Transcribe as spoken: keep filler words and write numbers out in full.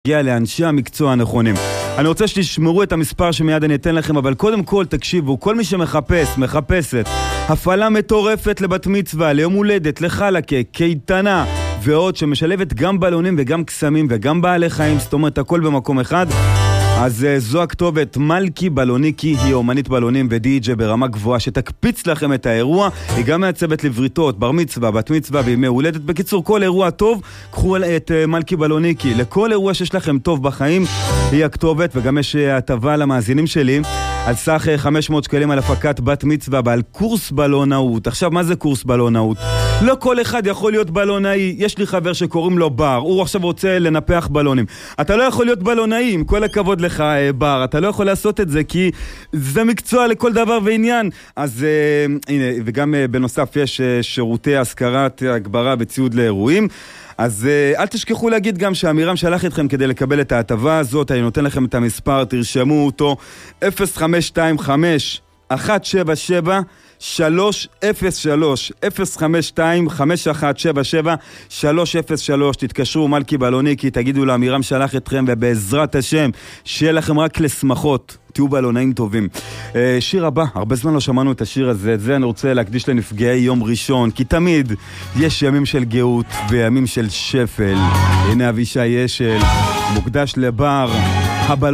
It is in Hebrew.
הגיע לאנשי המקצוע הנכונים. אני רוצה שתשמרו את המספר שמיד אני אתן לכם, אבל קודם כל תקשיבו, כל מי שמחפש, מחפשת הפעלה מטורפת לבת מצווה, ליום הולדת, לחלקה, קייטנה ועוד, שמשלבת גם בלונים וגם קסמים וגם בעלי חיים, זאת אומרת הכל במקום אחד. אז זו הכתובת, מלכי בלוניקי, היא אומנית בלונים ודי-ג'יי ברמה גבוהה שתקפיץ לכם את האירוע. היא גם מעצבת לבריתות, בר מצווה, בת מצווה וימי הולדת. בקיצור, כל אירוע טוב, קחו את מלכי בלוניקי. לכל אירוע שיש לכם טוב בחיים, היא הכתובת. וגם יש הטבה למאזינים שלי על סך חמש מאות שקלים על הפקת בת מצווה ועל קורס בלונאות. עכשיו, מה זה קורס בלונאות? לא כל אחד יכול להיות בלונאי. יש לי חבר שקוראים לו בר, הוא עכשיו רוצה לנפח בלונים. אתה לא יכול להיות בלונאי, עם כל הכבוד לך בר, אתה לא יכול לעשות את זה כי זה מקצוע לכל דבר ועניין. אז הנה, וגם בנוסף יש שירותי השכרת הגברה וציוד לאירועים. אז אל תשכחו להגיד גם שאמירם שלח אתכם כדי לקבל את ההטבה הזאת. אני נותן לכם את המספר, תרשמו אותו, אפס חמש שתיים חמש אחת שבע שבע שלוש אפס שלוש, אפס חמש שתיים חמש אחת שבע שבע שלוש אפס שלוש. תתקשרו, מלכי בלוניקי, תגידו לה אמירם שלח אתכם, ובעזרת השם שיהיה לכם רק לשמחות, תהיו בלונאים טובים. שיר הבא, הרבה זמן לא שמענו את השיר הזה, את זה אני רוצה להקדיש לנפגעי יום ראשון, כי תמיד יש ימים של גאות וימים של שפל. הנה אבישי אשל, מוקדש לבר הבלוניקי.